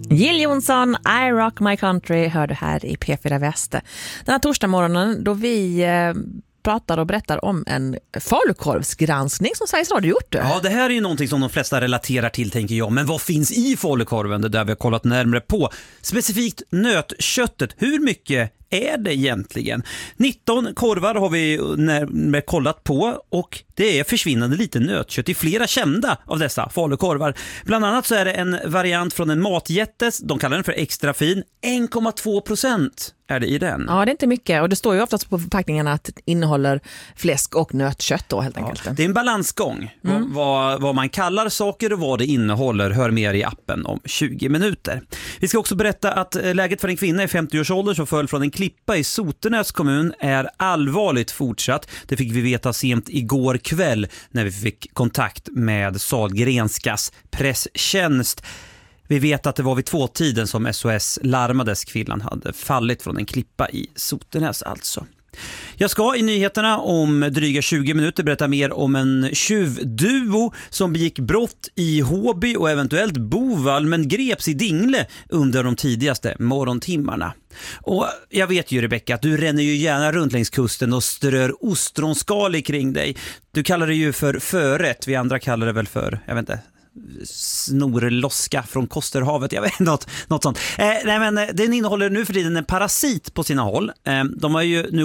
Jill Johnson, I Rock My Country, hör du här i P4 Väster. Den här torsdagsmorgonen då vi pratar och berättar om en falukorvsgranskning som Sveriges Radio gjort. Ja, det här är ju någonting som de flesta relaterar till, tänker jag. Men vad finns i falukorven? Det där vi har kollat närmare på. Specifikt nötköttet. Hur mycket är det egentligen? 19 korvar har vi närmare kollat på och det är försvinnande lite nötkött i flera kända av dessa falukorvar. Bland annat så är det en variant från en matjättes, de kallar den för extra fin. 1,2% är det i den. Ja, det är inte mycket och det står ju oftast på förpackningarna att det innehåller fläsk och nötkött då helt enkelt. Det är en balansgång. Vad man kallar saker och vad det innehåller. Hör mer i appen om 20 minuter. Vi ska också berätta att läget för en kvinna i 50-årsåldern som föll från en klippa i Sotenäs kommun är allvarligt fortsatt. Det fick vi veta sent igår kväll när vi fick kontakt med Sahlgrenskas presstjänst. Vi vet att det var vid 2-tiden som SOS larmades. Kvinnan hade fallit från en klippa i Sotenäs alltså. Jag ska i nyheterna om dryga 20 minuter berätta mer om en tjuvduo som begick brott i Håby och eventuellt Bovall men greps i Dingle under de tidigaste morgontimmarna. Och jag vet ju, Rebecka, att du ränner ju gärna runt längs kusten och strör ostronskal kring dig. Du kallar det ju för förrätt, vi andra kallar det väl för, jag vet inte, snorloska från Kosterhavet, jag vet något sånt. Nej, men den innehåller nu för tiden en parasit på sina håll. De har ju nu